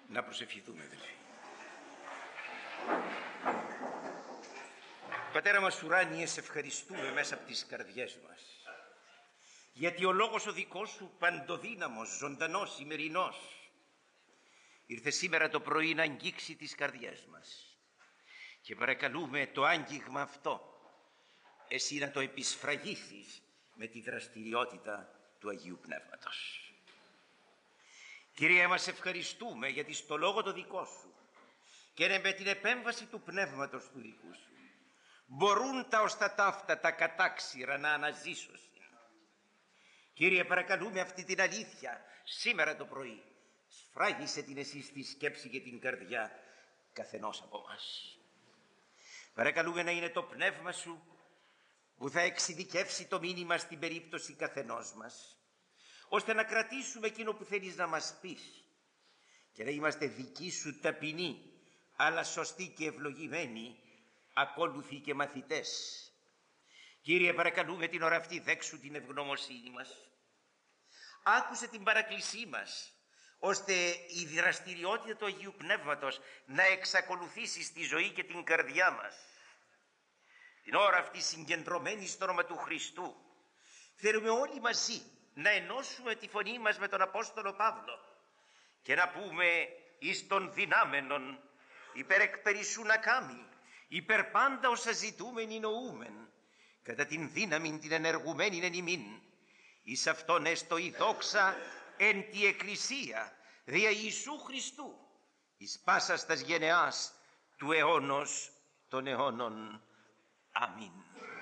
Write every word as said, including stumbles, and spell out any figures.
Να προσευχηθούμε, αδελφοί. Πατέρα μας ουράνιε, σε ευχαριστούμε μέσα από τις καρδιές μας, γιατί ο λόγος ο δικός σου, παντοδύναμος, ζωντανός, ημερινός, ήρθε σήμερα το πρωί να αγγίξει τις καρδιές μας, και παρακαλούμε το άγγιγμα αυτό εσύ να το επισφραγίσεις με τη δραστηριότητα του Αγίου Πνεύματος. Κύριε, μας ευχαριστούμε γιατί στο λόγο το δικό σου και με την επέμβαση του Πνεύματος του δικού σου μπορούν τα ως τα ταύτα τα κατάξυρα να αναζήσωσουν. Κύριε, παρακαλούμε αυτή την αλήθεια σήμερα το πρωί. Σφράγισε την εσύ στη σκέψη και την καρδιά καθενός από μας. Παρακαλούμε να είναι το Πνεύμα σου που θα εξειδικεύσει το μήνυμα στην περίπτωση καθενός μας, ώστε να κρατήσουμε εκείνο που θέλεις να μας πεις και να είμαστε δικοί σου ταπεινοί, αλλά σωστοί και ευλογημένοι, ακόλουθοι και μαθητές. Κύριε, παρακαλούμε την ώρα αυτή, δέξου την ευγνωμοσύνη μας. Άκουσε την παρακλησή μας, ώστε η δραστηριότητα του Αγίου Πνεύματος να εξακολουθήσει στη ζωή και την καρδιά μας. Την ώρα αυτή συγκεντρωμένη στο όνομα του Χριστού, θέλουμε όλοι μαζί να ενώσουμε τη φωνή μας με τον Απόστολο Παύλο και να πούμε εις των δυνάμενων υπερεκπερισσού να κάμει, υπερ πάντα όσα ζητούμεν ή νοούμεν, κατά την δύναμη την ενεργουμένην εν ημίν, εις αυτόν έστω η δόξα εν τη Εκκλησία δια Ιησού Χριστού, εις πάσας τας γενεάς του αιώνος των αιώνων. Αμήν.